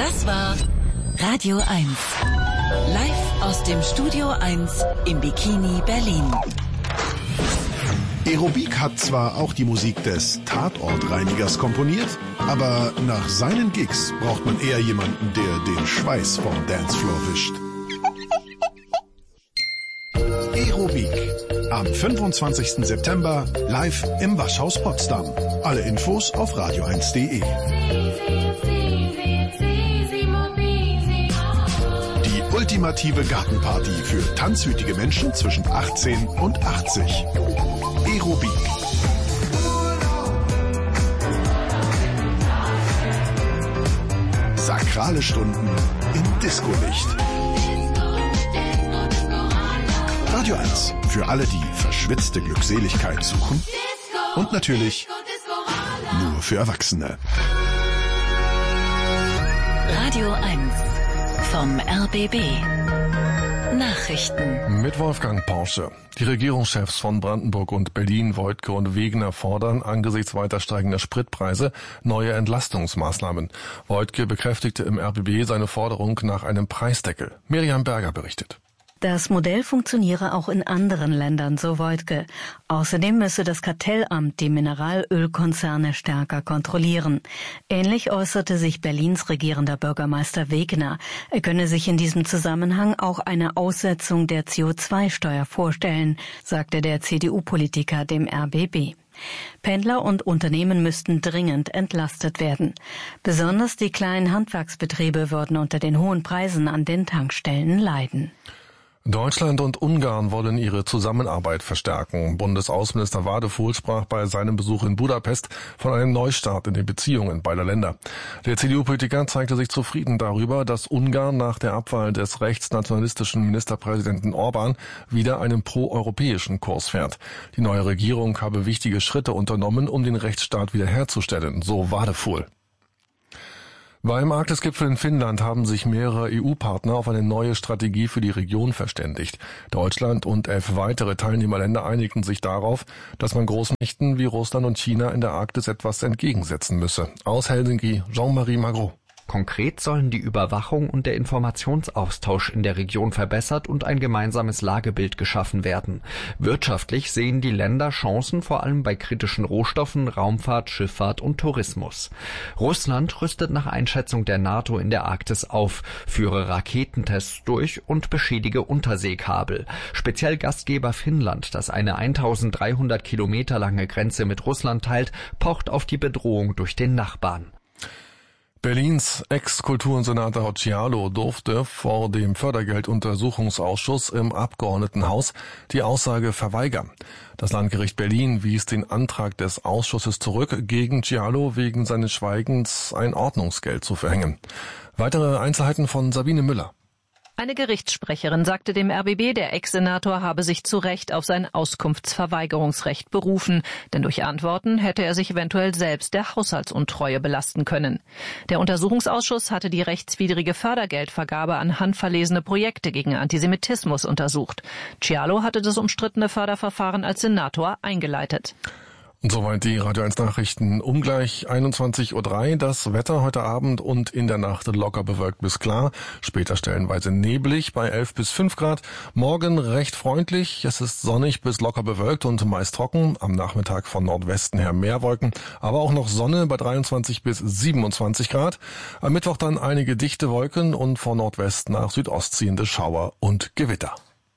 Das war Radio 1. Live aus dem Studio 1 im Bikini Berlin. Aerobik hat zwar auch die Musik des Tatortreinigers komponiert, aber nach seinen Gigs braucht man eher jemanden, der den Schweiß vom Dancefloor wischt. Aerobik. Am 25. September live im Waschhaus Potsdam. Alle Infos auf radio1.de. Die ultimative Gartenparty für tanzwütige Menschen zwischen 18 und 80. Aerobik. Sakrale Stunden im Discolicht. Radio 1 für alle, die verschwitzte Glückseligkeit suchen. Und natürlich nur für Erwachsene. Radio 1 vom RBB. Nachrichten. Mit Wolfgang Porsche. Die Regierungschefs von Brandenburg und Berlin, Woidke und Wegener, fordern angesichts weiter steigender Spritpreise neue Entlastungsmaßnahmen. Woidke bekräftigte im RBB seine Forderung nach einem Preisdeckel. Miriam Berger berichtet. Das Modell funktioniere auch in anderen Ländern, so Woidke. Außerdem müsse das Kartellamt die Mineralölkonzerne stärker kontrollieren. Ähnlich äußerte sich Berlins regierender Bürgermeister Wegener. Er könne sich in diesem Zusammenhang auch eine Aussetzung der CO2-Steuer vorstellen, sagte der CDU-Politiker dem RBB. Pendler und Unternehmen müssten dringend entlastet werden. Besonders die kleinen Handwerksbetriebe würden unter den hohen Preisen an den Tankstellen leiden. Deutschland und Ungarn wollen ihre Zusammenarbeit verstärken. Bundesaußenminister Wadefuhl sprach bei seinem Besuch in Budapest von einem Neustart in den Beziehungen beider Länder. Der CDU-Politiker zeigte sich zufrieden darüber, dass Ungarn nach der Abwahl des rechtsnationalistischen Ministerpräsidenten Orban wieder einen proeuropäischen Kurs fährt. Die neue Regierung habe wichtige Schritte unternommen, um den Rechtsstaat wiederherzustellen, so Wadefuhl. Beim Arktis-Gipfel in Finnland haben sich mehrere EU-Partner auf eine neue Strategie für die Region verständigt. Deutschland und 11 weitere Teilnehmerländer einigten sich darauf, dass man Großmächten wie Russland und China in der Arktis etwas entgegensetzen müsse. Aus Helsinki, Jean-Marie Magro. Konkret sollen die Überwachung und der Informationsaustausch in der Region verbessert und ein gemeinsames Lagebild geschaffen werden. Wirtschaftlich sehen die Länder Chancen vor allem bei kritischen Rohstoffen, Raumfahrt, Schifffahrt und Tourismus. Russland rüstet nach Einschätzung der NATO in der Arktis auf, führe Raketentests durch und beschädige Unterseekabel. Speziell Gastgeber Finnland, das eine 1300 Kilometer lange Grenze mit Russland teilt, pocht auf die Bedrohung durch den Nachbarn. Berlins Ex-Kultursenator Occhialo durfte vor dem Fördergelduntersuchungsausschuss im Abgeordnetenhaus die Aussage verweigern. Das Landgericht Berlin wies den Antrag des Ausschusses zurück, gegen Occhialo wegen seines Schweigens ein Ordnungsgeld zu verhängen. Weitere Einzelheiten von Sabine Müller. Eine Gerichtssprecherin sagte dem RBB, der Ex-Senator habe sich zu Recht auf sein Auskunftsverweigerungsrecht berufen, denn durch Antworten hätte er sich eventuell selbst der Haushaltsuntreue belasten können. Der Untersuchungsausschuss hatte die rechtswidrige Fördergeldvergabe an handverlesene Projekte gegen Antisemitismus untersucht. Occhialo hatte das umstrittene Förderverfahren als Senator eingeleitet. Und soweit die Radio 1 Nachrichten. Ungleich 21:03 Uhr. Das Wetter heute Abend und in der Nacht locker bewölkt bis klar. Später stellenweise neblig bei 11 bis 5 Grad. Morgen recht freundlich. Es ist sonnig bis locker bewölkt und meist trocken. Am Nachmittag von Nordwesten her mehr Wolken. Aber auch noch Sonne bei 23 bis 27 Grad. Am Mittwoch dann einige dichte Wolken und von Nordwest nach Südost ziehende Schauer und Gewitter.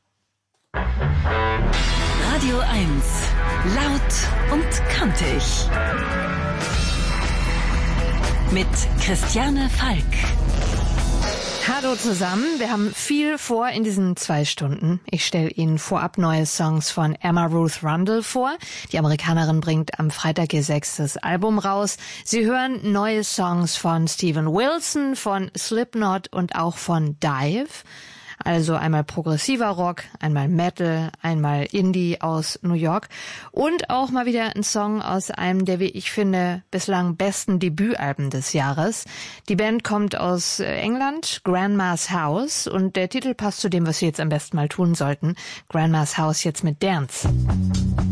Radio 1. Laut und kantig. Mit Christiane Falk. Hallo zusammen, wir haben viel vor in diesen 2 Stunden. Ich stelle Ihnen vorab neue Songs von Emma Ruth Rundle vor. Die Amerikanerin bringt am Freitag ihr 6. Album raus. Sie hören neue Songs von Steven Wilson, von Slipknot und auch von Dive. Also einmal progressiver Rock, einmal Metal, einmal Indie aus New York und auch mal wieder ein Song aus einem der, wie ich finde, bislang besten Debütalben des Jahres. Die Band kommt aus England, Grandma's House, und der Titel passt zu dem, was wir jetzt am besten mal tun sollten. Grandma's House jetzt mit Dance.